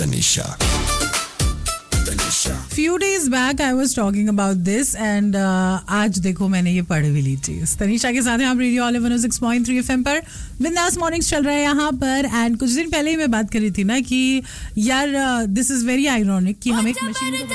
Tanisha. Few days back I was talking about this and आज देखो मैंने ये पढ़ भी ली चीज. तनीषा के साथ हैं आप रेडियो ऑल 106.3 FM पर. बिंदास मॉर्निंग्स चल रहा है यहाँ पर एंड कुछ दिन पहले ही मैं बात कर रही थी ना कि यार दिस इज वेरी आयरॉनिक कि हम एक मशीन